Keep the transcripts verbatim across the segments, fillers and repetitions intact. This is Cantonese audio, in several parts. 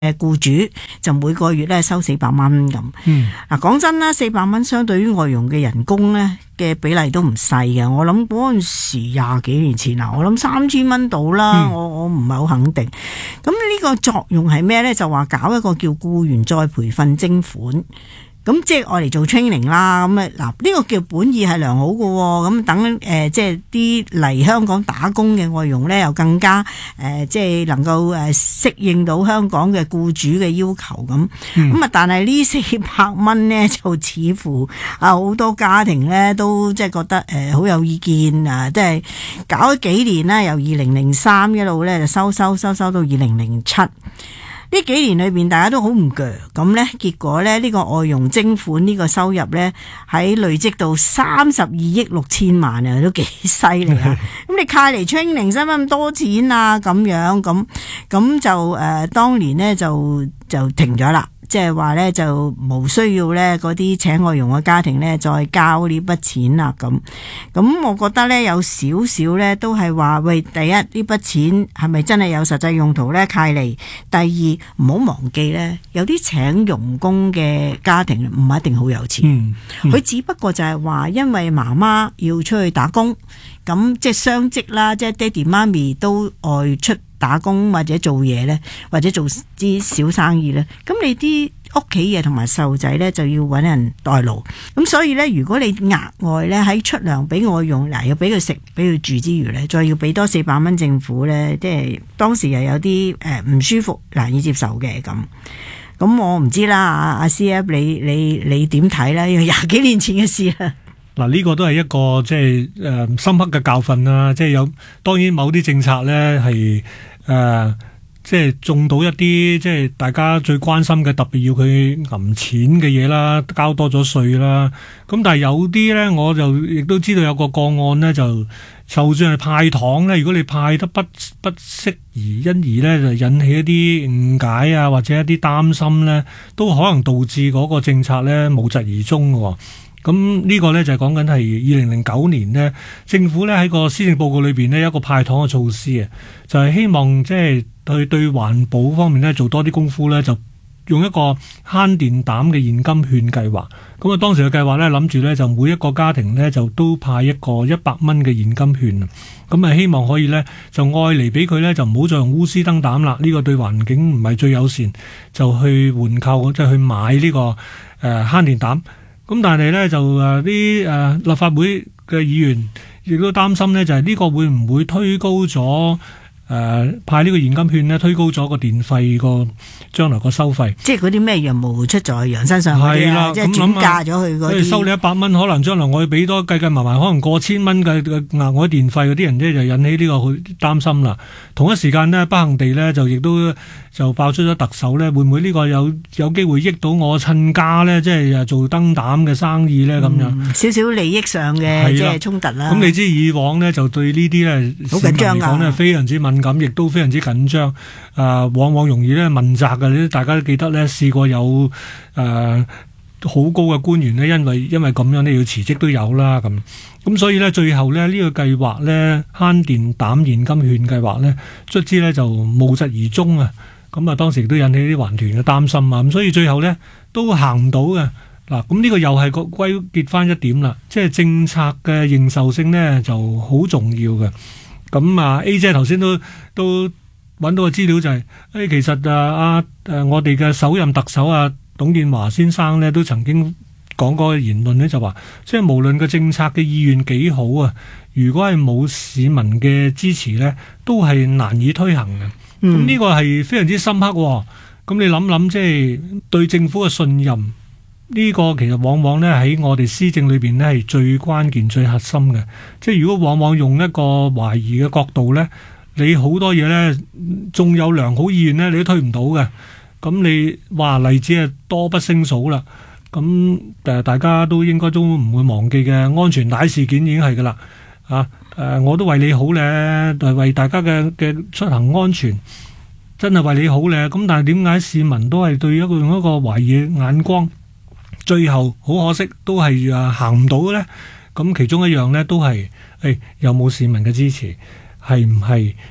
誒僱主就每個月咧收四百蚊咁。 嗯， 嗱講真啦，四百蚊相對於外傭嘅人工咧嘅比例都唔細嘅。我諗嗰陣時廿幾年前啊，我諗三千蚊到啦。嗯、我我唔係好肯定。咁呢個作用係咩咧？就話搞一個叫僱員再培訓徵款。咁即係我嚟做 training 啦，咁啊嗱呢個叫本意係良好嘅，咁等誒即係啲嚟香港打工嘅外傭咧，又更加誒即係能夠誒適應到香港嘅僱主嘅要求咁。咁啊、嗯，但係呢四百蚊咧，就似乎啊好多家庭咧都即係覺得誒好有意見啊，即係搞咗幾年啦，由二零零三一路咧就收收收收到二零零七。呢幾年裏邊大家都好唔鋸，咁呢結果呢，呢、呢個外傭徵款呢個收入呢，喺累積到三十二億六千萬啊，都幾犀利啊！咁你派嚟 training 使乜咁多錢啊？咁樣咁咁就誒、呃，當年呢，就就停咗啦。即係話咧，就冇需要咧嗰啲請外傭嘅家庭咧，再交呢筆錢啦咁。咁我覺得咧，有少少咧都係話，喂，第一呢筆錢係咪真係有實際用途咧？契利。第二唔好忘記咧，有啲請傭工嘅家庭唔一定好有錢，佢、嗯嗯、只不過就係話，因為媽媽要出去打工，咁即係雙職啦，即係爹哋媽咪都外出打工或者做嘢咧，或者做啲小生意咧，咁你啲屋企嘢同埋細路仔咧就要搵人代勞，咁所以咧，如果你額外咧喺出糧俾我用，嗱要俾佢食，俾佢住之餘咧，再要俾多四百蚊政府咧，即係當時又有啲誒唔舒服，難以接受嘅咁。咁我唔知啦，阿阿 C F 你你你點睇咧？因為廿幾年前嘅事啦。 嗱，呢個都係一個即係誒深刻嘅教訓啦。即係有當然某啲政策咧係誒即係中到一啲即係大家最關心嘅，特別要佢揞錢嘅嘢啦，交多咗稅啦。咁但係有啲咧，我就亦都知道有個個案咧，就就算係派糖咧，如果你派得不不適宜，因而咧就引起一啲誤解啊，或者一啲擔心咧，都可能導致嗰個政策咧無疾而終嘅。咁呢個呢，就係講緊係二零零九年呢，政府呢喺個施政報告裏邊呢，有一個派糖嘅措施啊，就係希望即係對對環保方面呢做多啲功夫呢，就用一個慳電膽嘅現金券計劃。咁啊當時嘅計劃呢，諗住呢就每一個家庭呢，就都派一個一百蚊嘅現金券。咁啊希望可以呢，就愛嚟俾佢呢，就唔好再用鎢絲燈膽啦，呢個對環境唔係最友善，就去換購即係去買呢個誒慳電膽。咁但係咧就誒啲誒立法會嘅議員亦都擔心咧，就係呢個會唔會推高咗誒、呃、派呢個現金券咧，推高咗個電費個將來個收費，即係嗰啲咩羊毛出在羊身上嗰啲啊，即係轉嫁咗去嗰啲。收你一百蚊，可能將來我要俾多計計埋埋，可能過千蚊嘅嘅額外電費，嗰啲人咧就引起呢個擔心啦。同一時間呢，不幸地咧就亦都就爆出咗特首咧，會唔會呢個有有機會益到我親家咧？即係做燈膽嘅生意咧咁樣，嗯、少少利益上嘅即係衝突啦。咁你知以往呢，就對呢啲咧好緊張嚟講咧非常之敏感，亦都非常之緊張。誒、呃，往往容易咧問責嘅，大家都記得咧試過有誒好、呃、高嘅官員呢，因為因為咁樣呢要辭職都有啦咁。咁所以咧，最後咧呢、這個計劃咧慳電膽現金券計劃咧，卒之咧就無疾而終啊！咁啊，當時亦都引起啲環團嘅擔心啊！咁所以最後咧都行唔到嘅嗱。咁呢個又係個歸結翻一點啦，即係政策嘅認受性咧就好重要嘅。咁啊 A 姐頭先都都揾到個資料就係、是，誒、哎、其實啊啊誒我哋嘅首任特首啊董建華先生咧都曾經講過嘅言論咧就話，即係無論個政策嘅意願幾好啊，如果係冇市民嘅支持咧，都係難以推行嘅。咁呢、嗯、個係非常之深刻。咁你諗諗，即係對政府嘅信任，呢、這個其實往往咧喺我哋施政裏邊咧係最關鍵、最核心嘅。即係如果往往用一個懷疑嘅角度咧，你好多嘢咧，仲有良好意願咧，你都推唔到嘅。咁你話例子係多不勝數啦。咁誒，大家都應該都唔會忘記嘅安全帶事件已經係噶啦。啊誒，我都為你好咧，係為大家嘅嘅出行安全，真係為你好咧。咁但係點解市民都係對一個用一個懷疑嘅眼光，最後好可惜都係誒行唔到咧？咁其中一樣咧都係誒有冇市民嘅支持，係唔係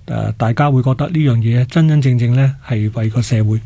誒大家會覺得呢樣嘢真真正正咧係為個社會。